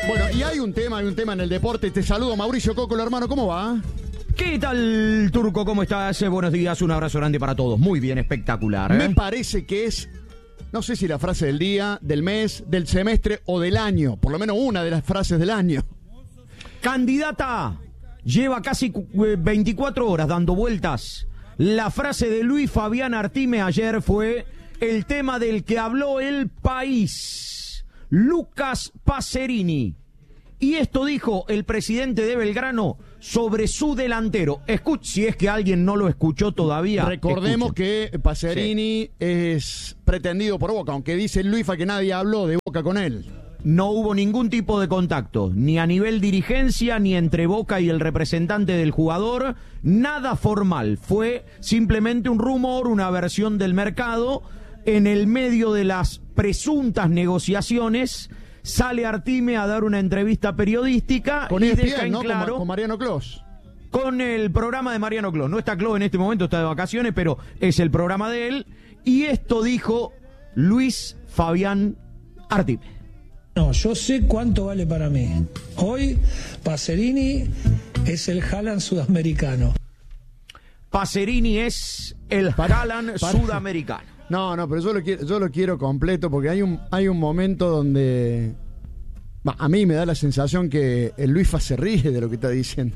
Bueno, y hay un tema en el deporte. Te saludo, Mauricio Cocolo, hermano, ¿cómo va? ¿Qué tal, Turco? ¿Cómo estás? Buenos días, un abrazo grande para todos. Muy bien, espectacular. Me parece que es, no sé si la frase del día, del mes, del semestre o del año. Por lo menos una de las frases del año. Candidata, lleva casi 24 horas dando vueltas. La frase de Luis Fabián Artime ayer fue el tema del que habló el país. Lucas Pacerini. Y esto dijo el presidente de Belgrano sobre su delantero. Si es que alguien no lo escuchó todavía. Recordemos que Pacerini es pretendido por Boca, aunque dice Luifa que nadie habló de Boca con él. No hubo ningún tipo de contacto, ni a nivel dirigencia, ni entre Boca y el representante del jugador. Nada formal. Fue simplemente un rumor, una versión del mercado. En el medio de las presuntas negociaciones, sale Artime a dar una entrevista periodística con y ESPN, deja en ¿no? claro Con Mariano Clos. Con el programa de Mariano Clos. No está Clos en este momento, está de vacaciones, pero es el programa de él. Y esto dijo Luis Fabián Artime. No, yo sé cuánto vale para mí. Hoy Pacerini es el Haaland sudamericano. Pacerini es el Haaland sudamericano. No, pero yo lo quiero completo porque hay un momento donde a mí me da la sensación que el Luisfa se ríe de lo que está diciendo.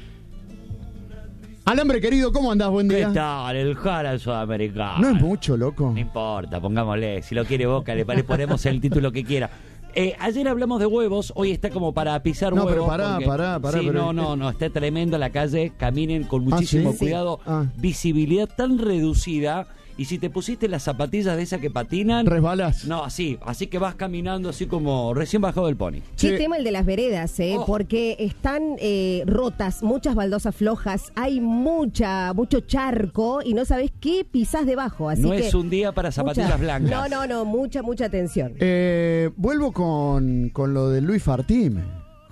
Alambre querido, ¿cómo andás? Buen día. ¿Qué tal? El Haaland sudamericano. No es mucho, loco. No importa, pongámosle. Si lo quiere Boca, le ponemos el título que quiera. Ayer hablamos de huevos, hoy está como para pisar huevos. No, pero pará. Sí, pero... no, está tremendo la calle. Caminen con muchísimo ¿sí? cuidado. Visibilidad tan reducida. Y si te pusiste las zapatillas de esas que patinan... resbalás. No, así que vas caminando así como recién bajado del pony. Qué tema el de las veredas, porque están rotas, muchas baldosas flojas, hay mucho charco y no sabés qué pisás debajo. Así no que es un día para zapatillas blancas. No, mucha atención. Vuelvo con lo de Luis Artime.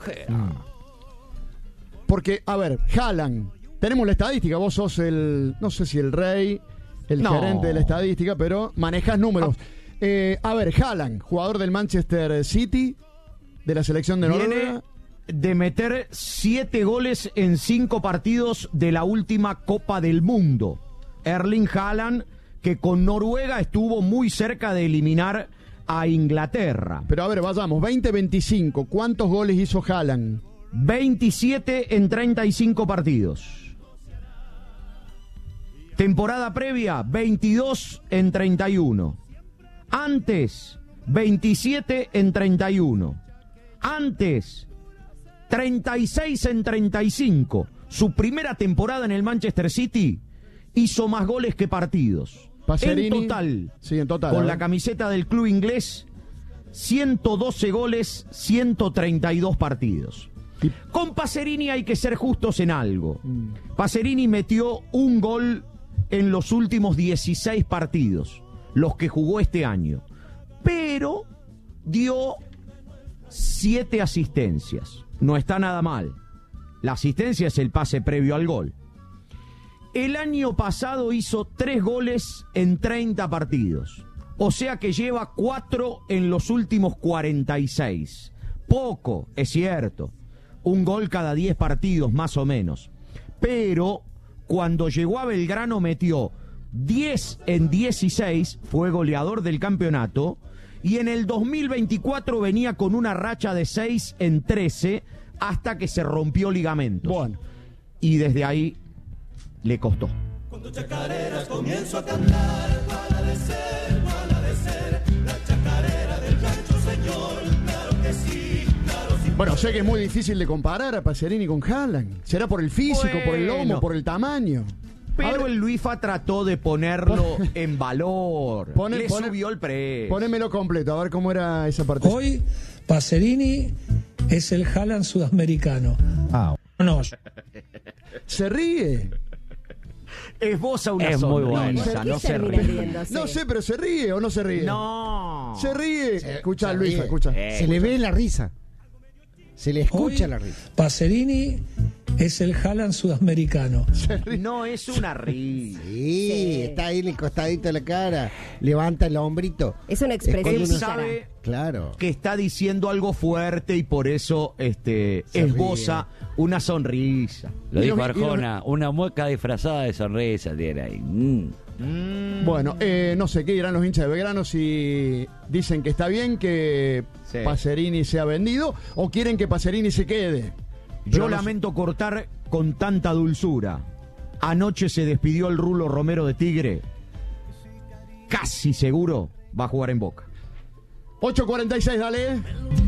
Porque, a ver, Haaland, tenemos la estadística, vos sos no sé si el rey... el gerente de la estadística, pero manejás números. A ver, Haaland, jugador del Manchester City, de la selección de Noruega. De meter 7 goles en 5 partidos de la última Copa del Mundo. Erling Haaland, que con Noruega estuvo muy cerca de eliminar a Inglaterra. Pero a ver, vayamos, 20-25, ¿cuántos goles hizo Haaland? 27 en 35 partidos. Temporada previa, 22 en 31. Antes, 27 en 31. Antes, 36 en 35. Su primera temporada en el Manchester City hizo más goles que partidos. Pacerini, en total, con la camiseta del club inglés, 112 goles, 132 partidos. Con Pacerini hay que ser justos en algo. Pacerini metió un gol en los últimos 16 partidos, los que jugó este año, pero dio 7 asistencias. No está nada mal. La asistencia es el pase previo al gol. El año pasado hizo 3 goles en 30 partidos, o sea que lleva 4 en los últimos 46. Poco, es cierto, un gol cada 10 partidos más o menos, pero cuando llegó a Belgrano metió 10 en 16, fue goleador del campeonato, y en el 2024 venía con una racha de 6 en 13 hasta que se rompió ligamentos. Bueno. Y desde ahí le costó. Cuando chacareras comienzo a cantar, ¿cuál ha de ser, la chacarera del rancho, señor? Claro que sí, claro sí. Bueno, sé que es muy difícil de comparar a Pacerini con Haaland. ¿Será por el físico, por el lomo, por el tamaño? Pero el Luifa trató de ponerlo en valor. Le subió el precio. Ponémelo completo, a ver cómo era esa parte. Hoy Pacerini es el Haaland sudamericano. No. Se ríe. Esboza una es muy bueno. No se ríe. No sé, pero ¿se ríe o no se ríe? No. Se ríe. Escucha, Luis, escucha. Se le ve la risa. Se le escucha Hoy, la risa. Pacerini es el Haaland sudamericano. No es una risa. Sí, está ahí en el costadito de la cara. Levanta el hombrito. Es una expresión Él Esconde pícara. sabe Claro. que está diciendo algo fuerte y por eso esboza una sonrisa. Lo Y dijo los- y los- Arjona, una mueca disfrazada de sonrisa tiene ahí. Bueno, no sé qué dirán los hinchas de Belgrano, si dicen que está bien que Sí. Pacerini sea vendido o quieren que Pacerini se quede. Yo Pero no- lamento cortar con tanta dulzura. Anoche se despidió el Rulo Romero de Tigre. Casi seguro va a jugar en Boca. 8:46, dale.